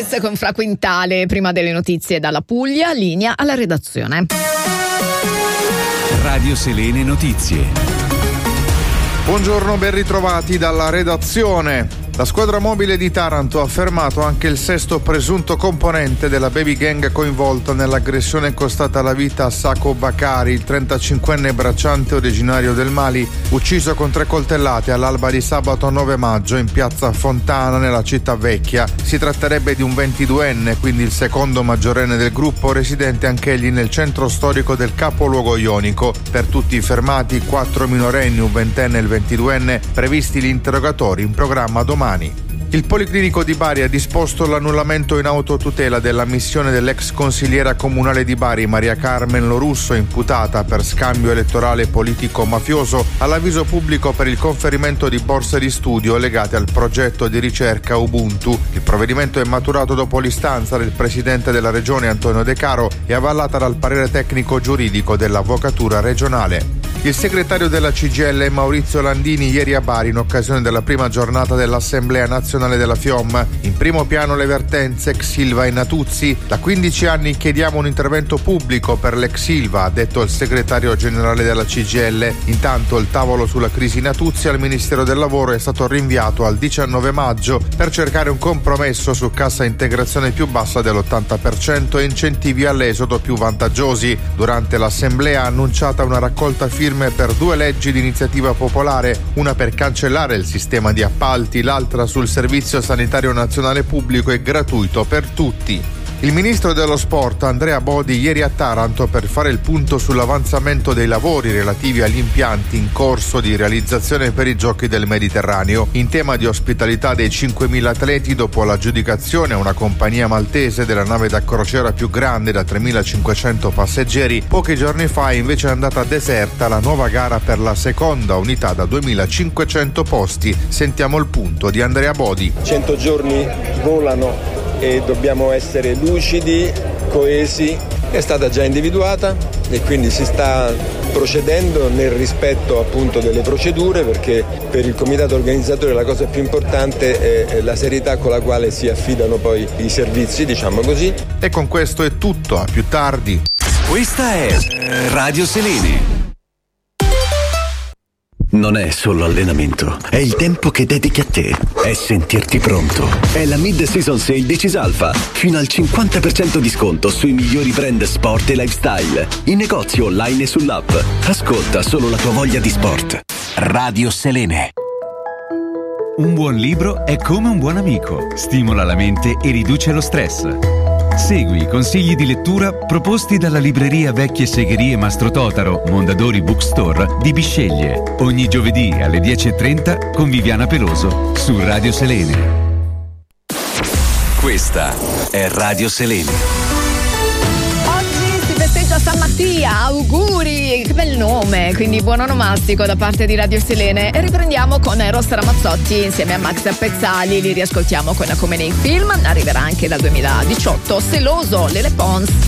Lopez con Fra Quintale. Prima delle notizie dalla Puglia, linea alla redazione. Radio Selene Notizie. Buongiorno, ben ritrovati dalla redazione. La squadra mobile di Taranto ha fermato anche il sesto presunto componente della baby gang coinvolto nell'aggressione costata la vita a Sako Bakari, il 35enne bracciante originario del Mali, ucciso con 3 coltellate all'alba di sabato 9 maggio in piazza Fontana nella città vecchia. Si tratterebbe di un 22enne, quindi il secondo maggiorenne del gruppo, residente anch'egli nel centro storico del capoluogo ionico. Per tutti i fermati, 4 minorenni, un 20enne e il 22enne, previsti gli interrogatori in programma domani. Il Policlinico di Bari ha disposto l'annullamento in autotutela dell'ammissione dell'ex consigliera comunale di Bari Maria Carmen Lorusso, imputata per scambio elettorale politico-mafioso, all'avviso pubblico per il conferimento di borse di studio legate al progetto di ricerca Ubuntu. Il provvedimento è maturato dopo l'istanza del presidente della regione Antonio De Caro e avallata dal parere tecnico giuridico dell'Avvocatura regionale. Il segretario della CGIL Maurizio Landini ieri a Bari in occasione della prima giornata dell'Assemblea Nazionale della FIOM. In primo piano le vertenze ex Ilva e Natuzzi. Da 15 anni chiediamo un intervento pubblico per l'ex Ilva, ha detto il segretario generale della CGIL. Intanto il tavolo sulla crisi Natuzzi al Ministero del Lavoro è stato rinviato al 19 maggio per cercare un compromesso su cassa integrazione più bassa dell'80% e incentivi all'esodo più vantaggiosi. Durante l'Assemblea ha annunciata una raccolta firme per 2 leggi di iniziativa popolare, una per cancellare il sistema di appalti, l'altra sul servizio sanitario nazionale pubblico e gratuito per tutti. Il ministro dello sport Andrea Bodi ieri a Taranto per fare il punto sull'avanzamento dei lavori relativi agli impianti in corso di realizzazione per i Giochi del Mediterraneo. In tema di ospitalità dei 5.000 atleti, dopo l'aggiudicazione a una compagnia maltese della nave da crociera più grande da 3.500 passeggeri, pochi giorni fa è invece andata deserta la nuova gara per la seconda unità da 2.500 posti. Sentiamo il punto di Andrea Bodi. 100 giorni volano e dobbiamo essere lucidi, coesi. È stata già individuata e quindi si sta procedendo nel rispetto appunto delle procedure, perché per il comitato organizzatore la cosa più importante è la serietà con la quale si affidano poi i servizi, diciamo così. E con questo è tutto, a più tardi. Questa è Radio Selene. Non è solo allenamento, è il tempo che dedichi a te, è sentirti pronto. È la mid-season sale di Cisalfa, fino al 50% di sconto sui migliori brand sport e lifestyle, in negozio online e sull'app. Ascolta solo la tua voglia di sport. Radio Selene. Un buon libro è come un buon amico, stimola la mente e riduce lo stress. Segui i consigli di lettura proposti dalla libreria Vecchie Segherie Mastro Totaro, Mondadori Bookstore di Bisceglie. Ogni giovedì alle 10:30 con Viviana Peloso su Radio Selene. Questa è Radio Selene. Festeggia San Mattia, auguri, che bel nome, quindi buon onomastico da parte di Radio Selene. E riprendiamo con Eros Ramazzotti insieme a Max Pezzali, li riascoltiamo con Come nei film, arriverà anche dal 2018 Seloso, Lele Pons.